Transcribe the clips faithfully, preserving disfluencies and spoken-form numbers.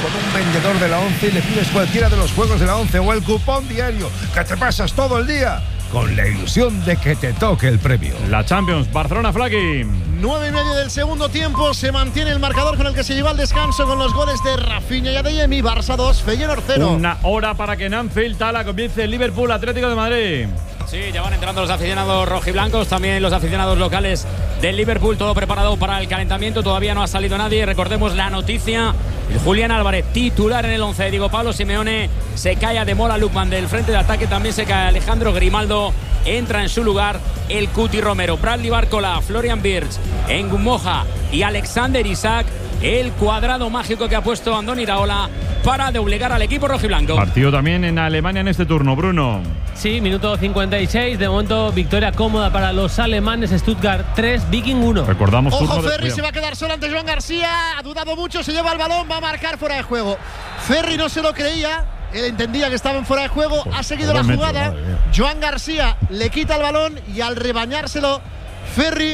con un vendedor de la once y le pides cualquiera de los juegos de la once o el cupón diario, que te pasas todo el día con la ilusión de que te toque el premio. La Champions, Barcelona, Flaqui. Nueve y medio del segundo tiempo, se mantiene el marcador con el que se lleva al descanso con los goles de Rafinha y Adeyemi. Barça dos, Feyenoord cero. Una hora para que en Anfield Tala comience el Liverpool Atlético de Madrid. Sí, ya van entrando los aficionados rojiblancos, también los aficionados locales del Liverpool, todo preparado para el calentamiento. Todavía no ha salido nadie. Recordemos la noticia: el Julián Álvarez, titular en el once de Diego Pablo Simeone. Se cae Ademola Lookman del frente de ataque, también se cae Alejandro Grimaldo. Entra en su lugar el Cuti Romero, Bradley Barcola, Florian Wirtz, Ngumoja y Alexander Isak. El cuadrado mágico que ha puesto Andoni Iraola para doblegar al equipo rojiblanco. Partido también en Alemania en este turno, Bruno. Sí, minuto cincuenta y seis. De momento, victoria cómoda para los alemanes. Stuttgart tres, Viking uno. Recordamos Ojo, turno de... Ferri se va a quedar solo ante Joan García. Ha dudado mucho, se lleva el balón, va a marcar fuera de juego. Ferri no se lo creía. Él entendía que estaba en fuera de juego. Ha seguido la jugada. Joan García le quita el balón y al rebañárselo, Ferri...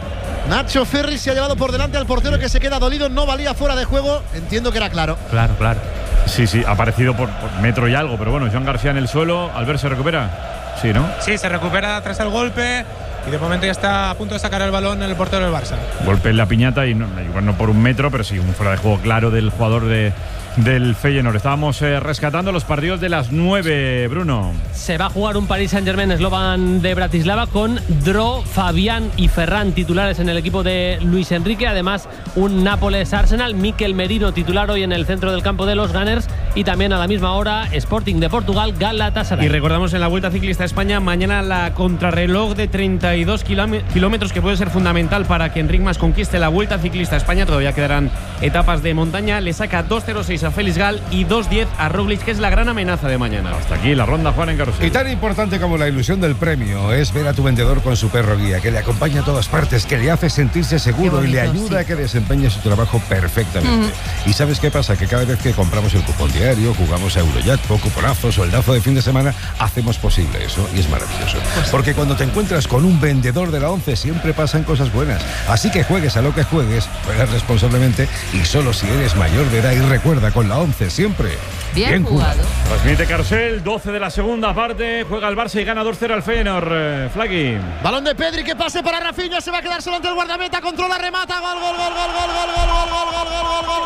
Nacho Ferri se ha llevado por delante al portero, que se queda dolido. No valía fuera de juego. Entiendo que era claro. Claro, claro. Sí, sí, ha aparecido por, por metro y algo, pero bueno, Joan García en el suelo. Albert se recupera. Sí, ¿no? Sí, se recupera tras el golpe y de momento ya está a punto de sacar el balón el portero del Barça. Golpe en la piñata y no, igual no por un metro, pero sí un fuera de juego claro del jugador de, del Feyenoord. Estábamos eh, rescatando los partidos de las nueve, Bruno. Se va a jugar un Paris Saint-Germain Slovan de Bratislava con Dro, Fabián y Ferran titulares en el equipo de Luis Enrique. Además, un Nápoles Arsenal, Mikel Merino titular hoy en el centro del campo de los Gunners. Y también a la misma hora, Sporting de Portugal, Galatasaray. Y recordamos en la Vuelta Ciclista a España, mañana la contrarreloj de treinta y dos kilómetros, que puede ser fundamental para que Enric Mas conquiste la Vuelta Ciclista a España. Todavía quedarán etapas de montaña. Le saca dos cero seis a Félix Gal y dos diez a Roglic, que es la gran amenaza de mañana. Hasta aquí la ronda, Juan en Carrusel. Y tan importante como la ilusión del premio es ver a tu vendedor con su perro guía, que le acompaña a todas partes, que le hace sentirse seguro bonito, y le ayuda sí. a que desempeñe su trabajo perfectamente. Mm. ¿Y sabes qué pasa? Que cada vez que compramos el cupón diario, jugamos a Eurojackpot, cuponazo, soldazo de fin de semana, hacemos posible eso, y es maravilloso. Pues porque cuando te encuentras con un vendedor de la once siempre pasan cosas buenas. Así que juegues a lo que juegues, juegas responsablemente y solo si eres mayor de edad. Y recuerda, con la once siempre bien, bien jugado. Transmite Carrusel, doce de la segunda parte, juega el Barça y gana dos cero al Feyenoord. eh, Flaqui. Balón de Pedri, que pase para Rafinha, se va a quedar solo ante el guardameta, controla, remata, gol, gol, gol, gol, gol, gol, gol, gol, gol, gol, gol, gol,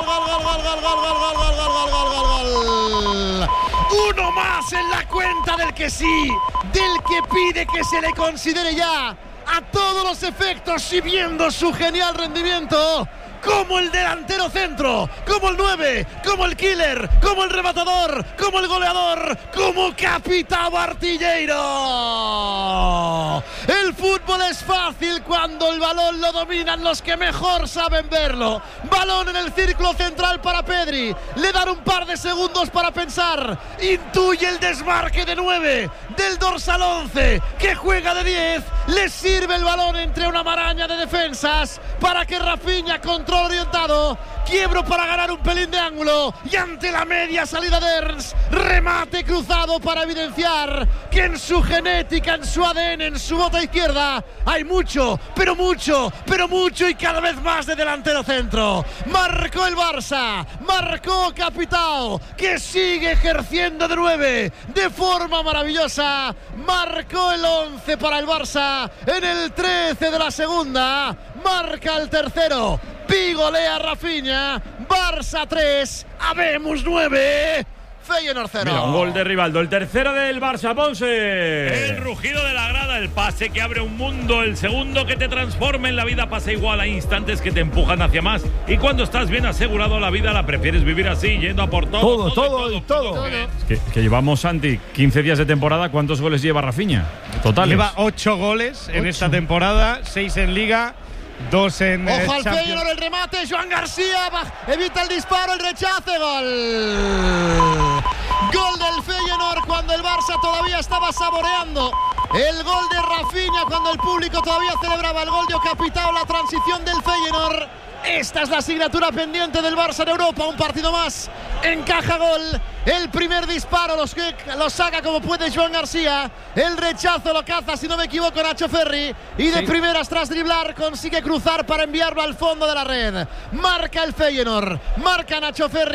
gol, gol. Uno más en la cuenta del que sí, del que pide que se le considere ya a todos los efectos, y viendo su genial rendimiento como el delantero centro, como el nueve, como el killer, como el rematador, como el goleador, como capitán artillero. El fútbol es fácil cuando el balón lo dominan los que mejor saben verlo. Balón en el círculo central para Pedri, le dan un par de segundos para pensar, intuye el desmarque de nueve del dorsal once, que juega de diez, le sirve el balón entre una maraña de defensas para que Rafinha control orientado, quiebro para ganar un pelín de ángulo, y ante la media salida de Ernst, remate cruzado para evidenciar que en su genética, en su A D N, en su bota izquierda hay mucho, pero mucho, pero mucho y cada vez más de delantero centro. Marcó el Barça, marcó Capitao, que sigue ejerciendo de nueve de forma maravillosa. Marcó el once para el Barça en el trece de la segunda, marca el tercero, pigolea Rafinha. Barça tres, habemos nueve, Feyenoord cero. Mira, un gol de Rivaldo, el tercero del Barça, Ponce. El rugido de la grada, el pase que abre un mundo, el segundo que te transforma en la vida. Pasa igual, a instantes que te empujan hacia más, y cuando estás bien asegurado la vida la prefieres vivir así, yendo a por todo. Todo, todo, todo. Y todo, todo. Es que, que llevamos, Santi, quince días de temporada. ¿Cuántos goles lleva Rafinha? Totales. Lleva ocho goles en esta temporada, seis en Liga, dos en Ojo al Champions. Feyenoord, el remate, Joan García evita el disparo, el rechace, gol. Gol del Feyenoord cuando el Barça todavía estaba saboreando el gol de Rafinha, cuando el público todavía celebraba el gol de Capitao, la transición del Feyenoord. Esta es la asignatura pendiente del Barça en Europa, un partido más, encaja gol, el primer disparo los que lo saca como puede Joan García, el rechazo lo caza, si no me equivoco, Nacho Ferri, y de sí. primeras tras driblar consigue cruzar para enviarlo al fondo de la red. Marca el Feyenoord, marca Nacho Ferri.